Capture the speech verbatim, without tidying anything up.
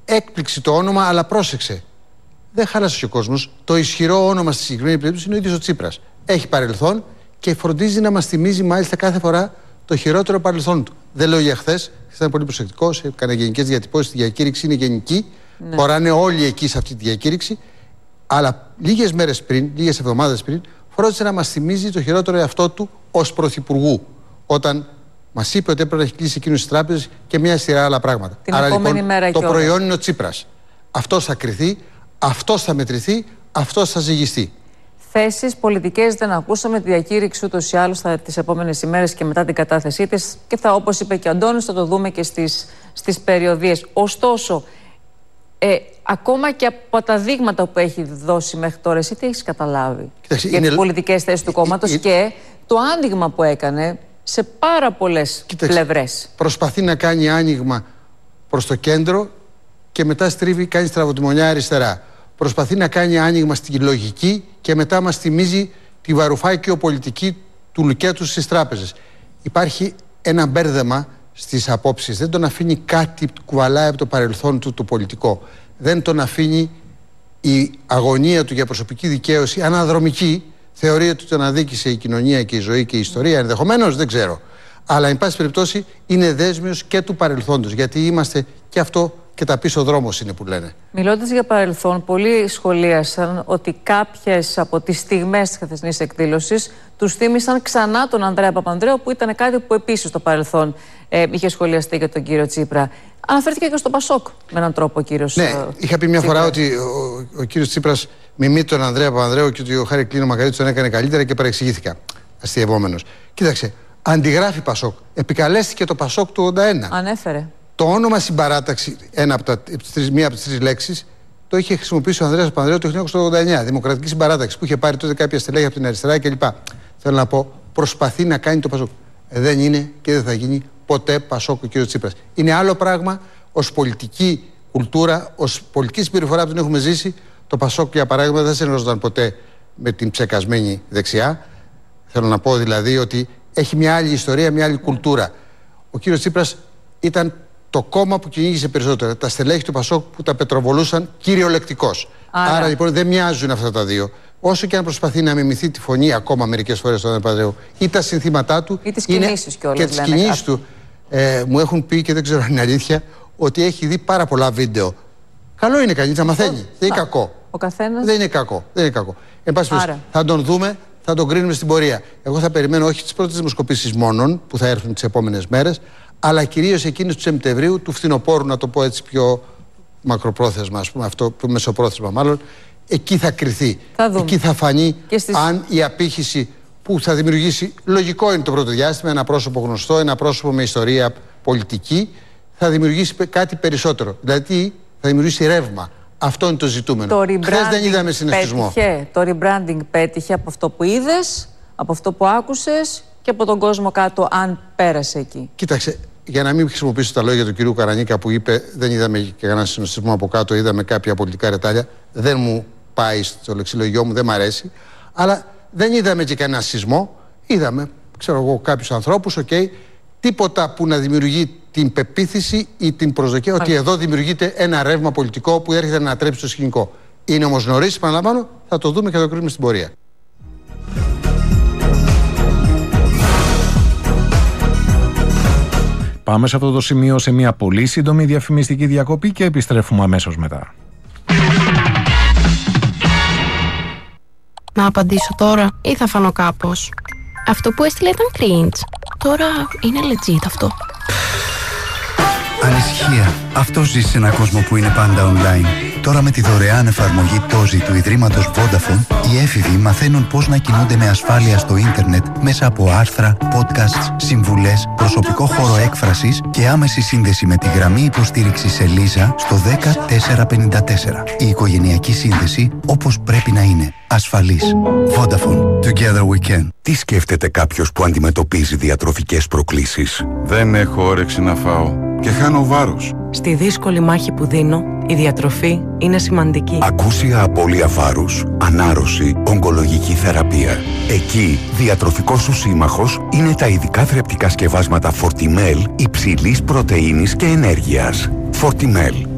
έκπληξη το όνομα, αλλά πρόσεξε. Δεν χάλασε ο κόσμος. Το ισχυρό όνομα στη συγκεκριμένη περίπτωση είναι ο ίδιος ο Τσίπρας. Έχει παρελθόν και φροντίζει να μας θυμίζει μάλιστα κάθε φορά το χειρότερο παρελθόν του. Δεν λέω για χθες, ήταν πολύ προσεκτικός, έκανε γενικές διατυπώσεις. Η διακήρυξη είναι γενική. Ναι. Χωράνε όλοι εκεί σε αυτή τη διακήρυξη. Αλλά λίγες μέρες πριν, λίγες εβδομάδες πριν, φρόντισε να μας θυμίζει το χειρότερο εαυτό του ως πρωθυπουργού. Όταν μας είπε ότι έπρεπε να έχει κλείσει εκείνους τις τράπεζες και μια σειρά άλλα πράγματα. Την Άρα επόμενη λοιπόν μέρα το και προϊόν όλα. είναι ο Τσίπρας. Αυτός θα κριθεί, αυτός θα μετρηθεί, αυτός θα ζυγιστεί. Θέσεις πολιτικές δεν ακούσαμε. Τη διακήρυξη ούτως ή άλλως τις επόμενες ημέρες και μετά την κατάθεσή της. Και θα, όπως είπε και ο Αντώνης, θα το δούμε και στις, στις περιοδίες. Ωστόσο, ε, ακόμα και από τα δείγματα που έχει δώσει μέχρι τώρα, εσύ τι έχεις καταλάβει Κοιτάξτε, για είναι... τις πολιτικές θέσεις του κόμματος ε, ε, και το άνοιγμα που έκανε σε πάρα πολλές Κοιτάξτε, πλευρές. Προσπαθεί να κάνει άνοιγμα προς το κέντρο και μετά στρίβει, κάνει στραβοτημονιά αριστερά. Προσπαθεί να κάνει άνοιγμα στη λογική και μετά μας θυμίζει τη βαρουφάκιο πολιτική του λουκέτου στις τράπεζες. Υπάρχει ένα μπέρδεμα στις απόψεις. Δεν τον αφήνει κάτι που κουβαλάει από το παρελθόν του το πολιτικό. Δεν τον αφήνει η αγωνία του για προσωπική δικαίωση αναδρομική. Θεωρεί ότι τον αδίκησε η κοινωνία και η ζωή και η ιστορία. Ενδεχομένως δεν ξέρω. Αλλά, εν πάση περιπτώσει, είναι δέσμιος και του παρελθόντος. Γιατί είμαστε και αυτό και τα πίσω δρόμος είναι που λένε. Μιλώντας για παρελθόν, πολλοί σχολίασαν ότι κάποιες από τις στιγμές της χθεσινής εκδήλωσης τους θύμισαν ξανά τον Ανδρέα Παπανδρέου, που ήταν κάτι που επίσης στο παρελθόν ε, είχε σχολιαστεί για τον κύριο Τσίπρα. Αναφέρθηκε και στο Πασόκ με έναν τρόπο ο κύριος Ναι, ε, είχα πει μια Τσίπρα. φορά ότι ο, ο κύριος Τσίπρας μιμεί τον Ανδρέα Παπανδρέου και ότι ο Χάρη Κλίνο Μακαρίτης τον έκανε καλύτερα και παρεξηγήθηκα. Αστειευόμενος. Κοίταξε, αντιγράφει Πασόκ. Επικαλέστηκε το Πασόκ του ογδόντα ένα. Ανέφερε. Το όνομα συμπαράταξη, ένα από τα, μία από τις τρεις λέξεις, το είχε χρησιμοποιήσει ο Ανδρέας Παπανδρέου το χίλια εννιακόσια ογδόντα εννιά. Δημοκρατική συμπαράταξη που είχε πάρει τότε κάποια στελέχη από την αριστερά κλπ. Θέλω να πω, προσπαθεί να κάνει το Πασόκ. Δεν είναι και δεν θα γίνει ποτέ Πασόκ ο κ. Τσίπρας. Είναι άλλο πράγμα ως πολιτική κουλτούρα, ως πολιτική συμπεριφορά που την έχουμε ζήσει. Το Πασόκ, για παράδειγμα, δεν συνεργαζόταν ποτέ με την ψεκασμένη δεξιά. Θέλω να πω δηλαδή ότι έχει μια άλλη ιστορία, μια άλλη κουλτούρα. Ο κ. Τσίπρας ήταν το κόμμα που κυνήγησε περισσότερα. Τα στελέχη του Πασόκ που τα πετροβολούσαν κυριολεκτικός. Άρα... Άρα λοιπόν δεν μοιάζουν αυτά τα δύο. Όσο και αν προσπαθεί να μιμηθεί τη φωνή ακόμα μερικές φορές στον Παπανδρέου ή τα συνθήματά του. Ή τις κινήσεις κιόλας. Και τις κινήσεις του. Ε, μου έχουν πει και δεν ξέρω αν είναι αλήθεια ότι έχει δει πάρα πολλά βίντεο. Καλό είναι κανείς να μαθαίνει. Oh. Δεν είναι κακό. Ο καθένας. Δεν είναι κακό. Δεν είναι κακό. Εν πάση περιπτώσει, θα τον δούμε, θα τον κρίνουμε στην πορεία. Εγώ θα περιμένω όχι τις πρώτες δημοσκοπήσεις μόνον που θα έρθουν τις επόμενες μέρες, αλλά κυρίως εκείνες του Σεπτεμβρίου, του φθινοπόρου, να το πω έτσι πιο μακροπρόθεσμα, ας πούμε, αυτό το μεσοπρόθεσμα μάλλον. Εκεί θα κριθεί. Θα εκεί θα φανεί στις... αν η απήχηση που θα δημιουργήσει, λογικό είναι το πρώτο διάστημα, ένα πρόσωπο γνωστό, ένα πρόσωπο με ιστορία πολιτική, θα δημιουργήσει κάτι περισσότερο. Δηλαδή θα δημιουργήσει ρεύμα. Αυτό είναι το ζητούμενο. Το Χθες δεν είδαμε συναισθισμό. Πέτυχε, το rebranding πέτυχε από αυτό που είδες, από αυτό που άκουσες και από τον κόσμο κάτω, αν πέρασε εκεί. Κοίταξε, για να μην χρησιμοποιήσω τα λόγια του κυρίου Καρανίκα που είπε δεν είδαμε και κανένα συναισθισμό από κάτω, είδαμε κάποια πολιτικά ρετάλια. Δεν μου πάει στο λεξιλογιό μου, δεν μ' αρέσει. Αλλά δεν είδαμε και κανένα σεισμό. Είδαμε, ξέρω εγώ, κάποιους ανθρώπους, οκ. Okay, τίποτα που να δημιουργεί την πεποίθηση ή την προσδοκία ότι εδώ δημιουργείται ένα ρεύμα πολιτικό που έρχεται να ανατρέψει το σκηνικό. Είναι όμως νωρίς, επαναλαμβάνω, θα το δούμε και θα το κρίνουμε στην πορεία. Πάμε σε αυτό το σημείο σε μια πολύ σύντομη διαφημιστική διακοπή και επιστρέφουμε αμέσως μετά. Να απαντήσω τώρα ή θα φανώ κάπως? Αυτό που έστειλε ήταν cringe. Τώρα είναι legit αυτό. Ανησυχία. Αυτό ζει σε έναν κόσμο που είναι πάντα online. Τώρα με τη δωρεάν εφαρμογή Τόζι του Ιδρύματος Vodafone, οι έφηβοι μαθαίνουν πώς να κινούνται με ασφάλεια στο ίντερνετ μέσα από άρθρα, podcasts, συμβουλές, προσωπικό χώρο έκφρασης και άμεση σύνδεση με τη γραμμή υποστήριξης Ελίζα στο δέκα τετρακόσια πενήντα τέσσερα. Η οικογενειακή σύνδεση όπως πρέπει να είναι. Ασφαλής. Vodafone. Together we can. Τι σκέφτεται κάποιος που αντιμετωπίζει διατροφικές προκλήσεις? Δεν έχω όρεξη να φάω και χάνω βάρος. Στη δύσκολη μάχη που δίνω, η διατροφή είναι σημαντική. Ακούσια απώλεια βάρους, ανάρρωση, ογκολογική θεραπεία. Εκεί, διατροφικός σου σύμμαχος είναι τα ειδικά θρεπτικά σκευάσματα Fortimel υψηλής πρωτεΐνης και ενέργειας. Fortimel.